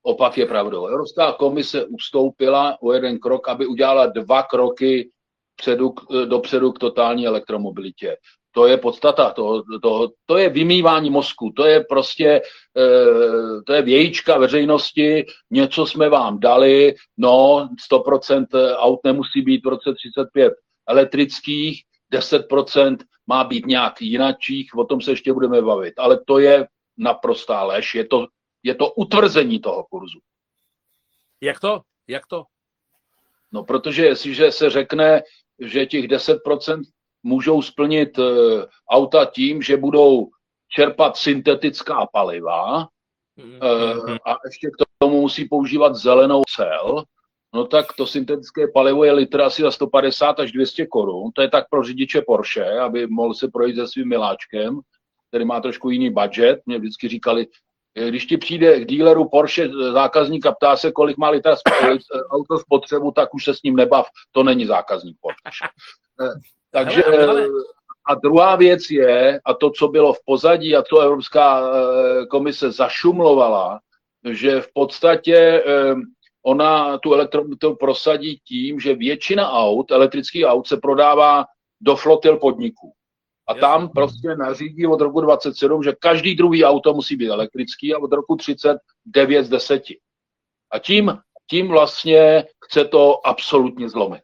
opak je pravdou. Evropská komise ustoupila o jeden krok, aby udělala 2 kroky dopředu k totální elektromobilitě. To je podstata, to je vymývání mozku, to je prostě, to je vějíčka veřejnosti, něco jsme vám dali, no 100% aut nemusí být v roce 35 elektrických, 10% má být nějak jinačích, o tom se ještě budeme bavit, ale to je naprostá lež, je to utvrzení toho kurzu. Jak to? No, protože jestliže se řekne, že těch 10% můžou splnit auta tím, že budou čerpat syntetická paliva a ještě k tomu musí používat zelenou cel, no tak to syntetické palivo je litr asi za 150 až 200 korun. To je tak pro řidiče Porsche, aby mohl se projít se svým miláčkem, který má trošku jiný budget. Mě vždycky říkali, když ti přijde k díleru Porsche zákazník a ptá se, kolik má litr auto spotřebu, tak už se s ním nebav, to není zákazník Porsche. Takže a druhá věc je, a to, co bylo v pozadí a co Evropská komise zašumlovala, že v podstatě ona tu elektromobilitu prosadí tím, že většina aut, elektrických aut, se prodává do flotil podniků. A tam prostě nařídí od roku 27, že každý druhý auto musí být elektrický a od roku 30 9 z 10. A tím vlastně chce to absolutně zlomit.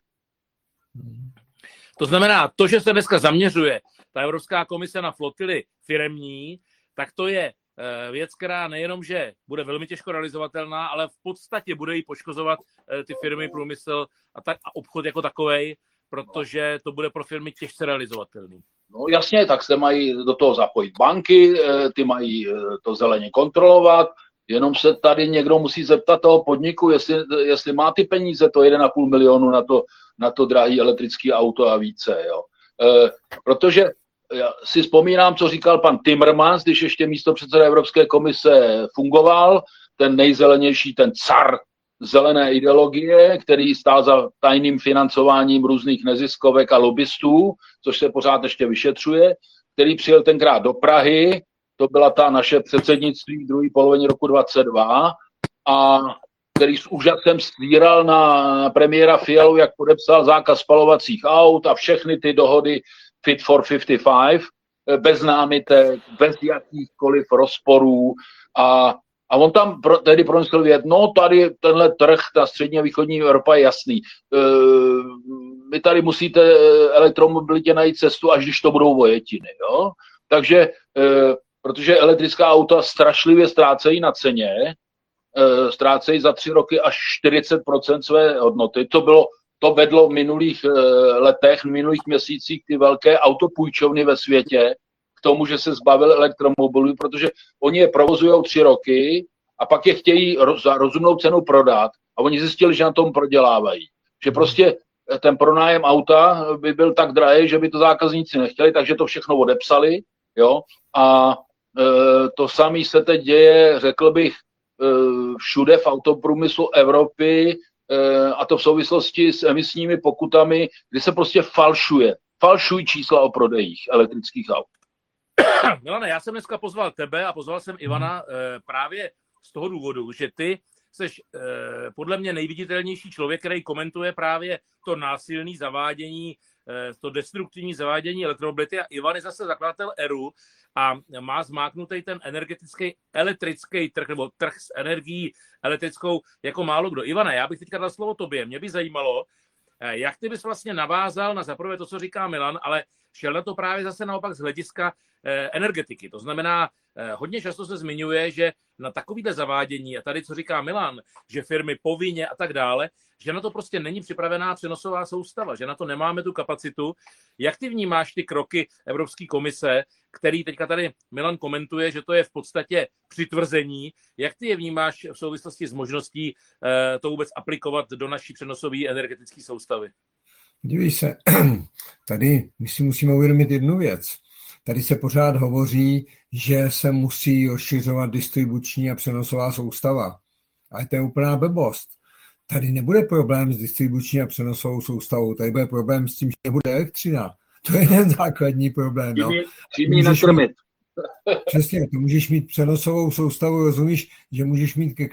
To znamená, to, že se dneska zaměřuje ta Evropská komise na flotily firemní, tak to je věc, která nejenom, že bude velmi těžko realizovatelná, ale v podstatě bude jí poškozovat ty firmy, průmysl a obchod jako takovej, protože to bude pro firmy těžce realizovatelný. No jasně, tak se mají do toho zapojit banky, ty mají to zeleně kontrolovat, jenom se tady někdo musí zeptat toho podniku, jestli má ty peníze, to 1,5 milionu na to drahé elektrické auto a více. Jo. Protože já si vzpomínám, co říkal pan Timmermans, když ještě místopředseda Evropské komise fungoval, ten nejzelenější, ten car zelené ideologie, který stál za tajným financováním různých neziskovek a lobbystů, což se pořád ještě vyšetřuje, který přijel tenkrát do Prahy, to byla ta naše předsednictví v druhé polovině roku 2022, a který s úžasem stíral na premiéra Fialu, jak podepsal zákaz spalovacích aut a všechny ty dohody Fit for 55, bez námitek, bez jakýchkoliv rozporů a on tam tedy pronesl vět, no tady tenhle trh, ta střední a východní Evropa je jasný. Vy tady musíte elektromobilitě najít cestu, až když to budou vojetiny. Jo? Takže, protože elektrická auta strašlivě ztrácejí na ceně, ztrácejí za 3 roky až 40% své hodnoty. To vedlo v minulých letech, v minulých měsících ty velké autopůjčovny ve světě k tomu, že se zbavili elektromobilů, protože oni je provozují 3 roky a pak je chtějí za rozumnou cenu prodat a oni zjistili, že na tom prodělávají. Že prostě ten pronájem auta by byl tak drahý, že by to zákazníci nechtěli, takže to všechno odepsali. Jo? A to samé se teď děje, řekl bych, všude v autoprůmyslu Evropy, a to v souvislosti s emisními pokutami, kdy se prostě falšují čísla o prodejích elektrických aut. Milane, já jsem dneska pozval tebe a pozval jsem Ivana právě z toho důvodu, že ty jsi podle mě nejviditelnější člověk, který komentuje právě to násilné zavádění, to destruktivní zavádění elektromobility, a Ivan je zase zakladatel ERU a má zmáknutý ten energetický elektrický trh, nebo trh s energií elektrickou jako málo kdo. Ivane, já bych teďka dal slovo tobě. Mě by zajímalo, jak ty bys vlastně navázal na zaprvé to, co říká Milan, ale šel na to právě zase naopak z hlediska energetiky. To znamená, hodně často se zmiňuje, že na takovýhle zavádění, a tady co říká Milan, že firmy povinně a tak dále, že na to prostě není připravená přenosová soustava, že na to nemáme tu kapacitu. Jak ty vnímáš ty kroky Evropské komise, který teďka tady Milan komentuje, že to je v podstatě přitvrzení. Jak ty je vnímáš v souvislosti s možností to vůbec aplikovat do naší přenosové energetické soustavy? Dívej se, tady my si musíme uvědomit jednu věc. Tady se pořád hovoří, že se musí rozšiřovat distribuční a přenosová soustava. Ale to je úplná blbost. Tady nebude problém s distribuční a přenosovou soustavou, tady bude problém s tím, že nebude elektřina. To je ten základní problém. No. Čím nakrmit. Přesně, to můžeš mít přenosovou soustavu, rozumíš, že můžeš mít ke